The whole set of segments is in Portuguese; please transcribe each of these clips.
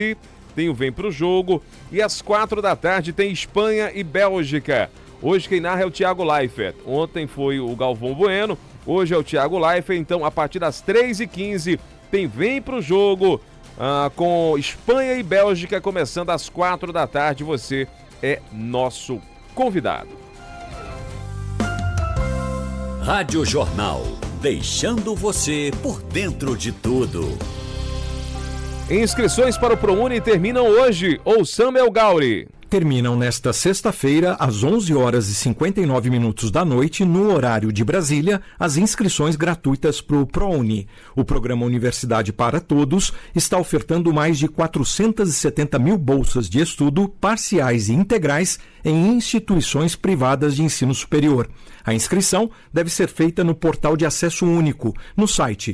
tem o Vem Pro Jogo. E às 4h tem Espanha e Bélgica. Hoje quem narra é o Thiago Leifert. Ontem foi o Galvão Bueno, hoje é o Thiago Leifert. Então, a partir das 3h15 tem Vem Pro Jogo com Espanha e Bélgica, começando às 4h. Você é nosso convidado. Rádio Jornal, deixando você por dentro de tudo. Inscrições para o ProUni terminam hoje. Ouçam El Gauri. Terminam nesta sexta-feira, às 11h59 da noite, no horário de Brasília, as inscrições gratuitas para o ProUni. O programa Universidade para Todos está ofertando mais de 470 mil bolsas de estudo parciais e integrais em instituições privadas de ensino superior. A inscrição deve ser feita no portal de acesso único, no site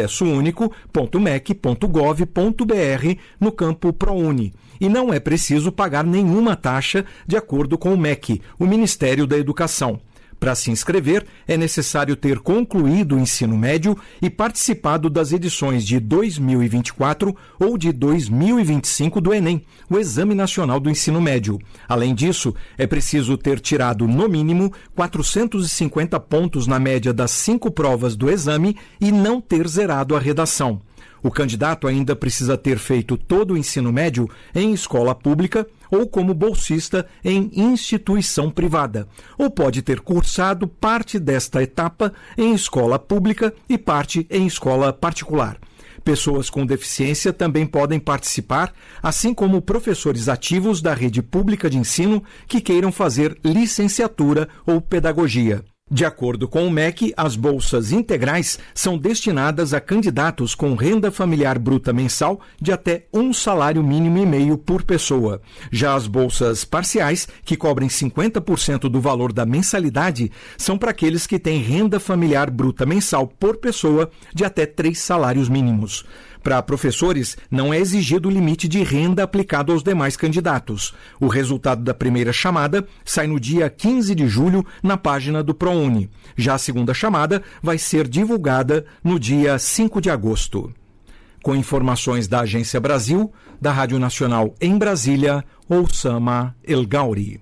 acessounico.mec.gov.br, no campo ProUni. E não é preciso pagar nenhuma taxa, de acordo com o MEC, o Ministério da Educação. Para se inscrever, é necessário ter concluído o ensino médio e participado das edições de 2024 ou de 2025 do Enem, o Exame Nacional do Ensino Médio. Além disso, é preciso ter tirado, no mínimo, 450 pontos na média das 5 provas do exame e não ter zerado a redação. O candidato ainda precisa ter feito todo o ensino médio em escola pública ou como bolsista em instituição privada, ou pode ter cursado parte desta etapa em escola pública e parte em escola particular. Pessoas com deficiência também podem participar, assim como professores ativos da rede pública de ensino que queiram fazer licenciatura ou pedagogia. De acordo com o MEC, as bolsas integrais são destinadas a candidatos com renda familiar bruta mensal de até 1,5 salário mínimo por pessoa. Já as bolsas parciais, que cobrem 50% do valor da mensalidade, são para aqueles que têm renda familiar bruta mensal por pessoa de até 3 salários mínimos. Para professores, não é exigido o limite de renda aplicado aos demais candidatos. O resultado da primeira chamada sai no dia 15 de julho na página do ProUni. Já a segunda chamada vai ser divulgada no dia 5 de agosto. Com informações da Agência Brasil, da Rádio Nacional em Brasília, Oussama El Gauri.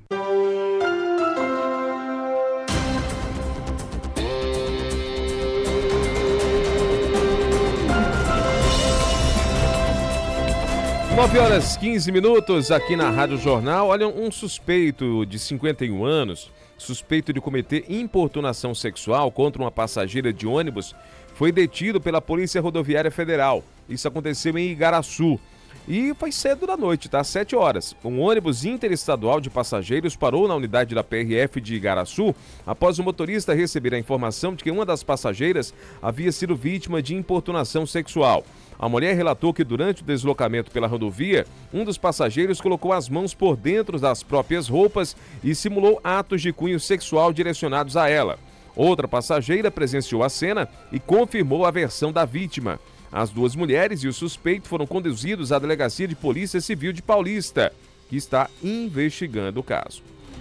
9h15 aqui na Rádio Jornal. Olha, um suspeito de 51 anos, suspeito de cometer importunação sexual contra uma passageira de ônibus, foi detido pela Polícia Rodoviária Federal. Isso aconteceu em Igaraçu. E foi cedo da noite, tá? Às 7 horas. Um ônibus interestadual de passageiros parou na unidade da PRF de Igaraçu após o motorista receber a informação de que uma das passageiras havia sido vítima de importunação sexual. A mulher relatou que durante o deslocamento pela rodovia, um dos passageiros colocou as mãos por dentro das próprias roupas e simulou atos de cunho sexual direcionados a ela. Outra passageira presenciou a cena e confirmou a versão da vítima. As duas mulheres e o suspeito foram conduzidos à Delegacia de Polícia Civil de Paulista, que está investigando o caso.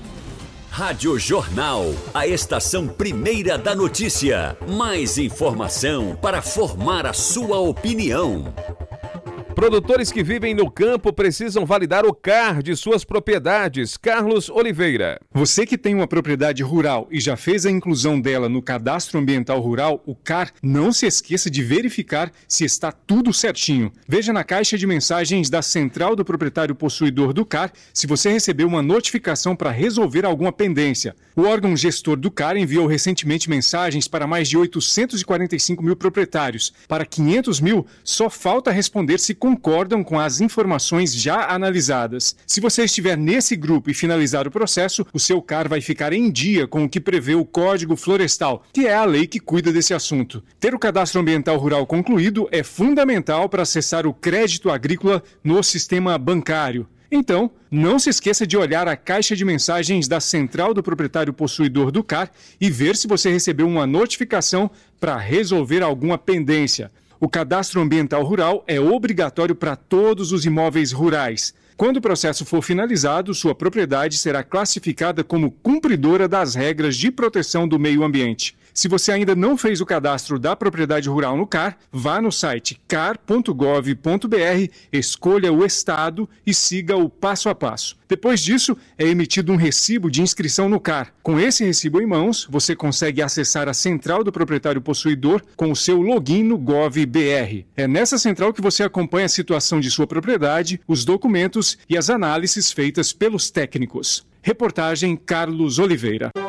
Rádio Jornal, a estação primeira da notícia. Mais informação para formar a sua opinião. Produtores que vivem no campo precisam validar o CAR de suas propriedades. Carlos Oliveira. Você que tem uma propriedade rural e já fez a inclusão dela no Cadastro Ambiental Rural, o CAR, não se esqueça de verificar se está tudo certinho. Veja na caixa de mensagens da Central do Proprietário Possuidor do CAR se você recebeu uma notificação para resolver alguma pendência. O órgão gestor do CAR enviou recentemente mensagens para mais de 845 mil proprietários. Para 500 mil, só falta responder se concordam com as informações já analisadas. Se você estiver nesse grupo e finalizar o processo, o seu CAR vai ficar em dia com o que prevê o Código Florestal, que é a lei que cuida desse assunto. Ter o Cadastro Ambiental Rural concluído é fundamental para acessar o crédito agrícola no sistema bancário. Então, não se esqueça de olhar a caixa de mensagens da Central do Proprietário Possuidor do CAR e ver se você recebeu uma notificação para resolver alguma pendência. O Cadastro Ambiental Rural é obrigatório para todos os imóveis rurais. Quando o processo for finalizado, sua propriedade será classificada como cumpridora das regras de proteção do meio ambiente. Se você ainda não fez o cadastro da propriedade rural no CAR, vá no site car.gov.br, escolha o estado e siga o passo a passo. Depois disso, é emitido um recibo de inscrição no CAR. Com esse recibo em mãos, você consegue acessar a central do proprietário possuidor com o seu login no GovBR. É nessa central que você acompanha a situação de sua propriedade, os documentos e as análises feitas pelos técnicos. Reportagem Carlos Oliveira.